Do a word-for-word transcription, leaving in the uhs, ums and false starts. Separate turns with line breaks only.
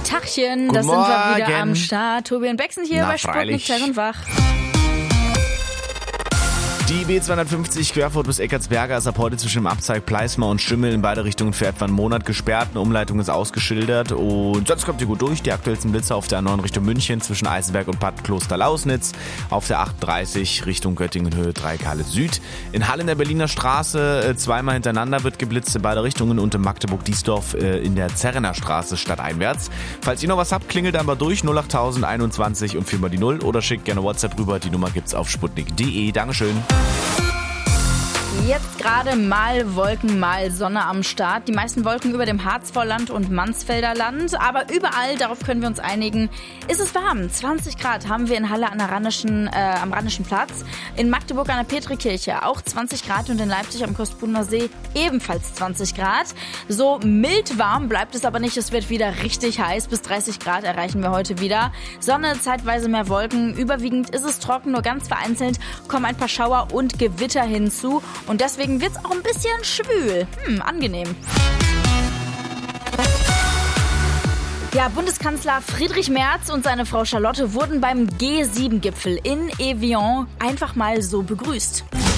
Tachchen,
Guten
das sind wir
Morgen.
wieder am Start. Tobi und Bexen hier
Na,
bei Sputnik
freilich.
Zell und Wach.
Die B zweihundertfünfzig Querfurt bis Eckartsberger ist ab heute zwischen dem Abzweig Pleismar und Schimmel in beide Richtungen für etwa einen Monat gesperrt. Eine Umleitung ist ausgeschildert und sonst kommt ihr gut durch. Die aktuellsten Blitzer auf der A neun Richtung München zwischen Eisenberg und Bad Kloster-Lausnitz. Auf der achtunddreißig Richtung Göttingen Höhe drei Kale Süd. In Halle in der Berliner Straße äh, zweimal hintereinander wird geblitzt in beide Richtungen und in Magdeburg-Diesdorf äh, in der Zerrener Straße stadteinwärts. Falls ihr noch was habt, klingelt einmal durch null acht null null einundzwanzig und viermal die null oder schickt gerne WhatsApp rüber. Die Nummer gibt's auf sputnik punkt de. Dankeschön.
Jetzt gerade mal Wolken, mal Sonne am Start. Die meisten Wolken über dem Harzvorland und Mansfelder Land. Aber überall, darauf können wir uns einigen, ist es warm. zwanzig Grad haben wir in Halle an der Rheinischen, äh, am Rheinischen Platz. In Magdeburg an der Petrikirche auch zwanzig Grad und in Leipzig am Kostbuner See ebenfalls zwanzig Grad. So mild warm bleibt es aber nicht. Es wird wieder richtig heiß. Bis dreißig Grad erreichen wir heute wieder. Sonne, zeitweise mehr Wolken. Überwiegend ist es trocken, nur ganz vereinzelt kommen ein paar Schauer und Gewitter hinzu. Und deswegen wird's auch ein bisschen schwül. Hm, angenehm. Ja, Bundeskanzler Friedrich Merz und seine Frau Charlotte wurden beim G sieben Gipfel in Evian einfach mal so begrüßt.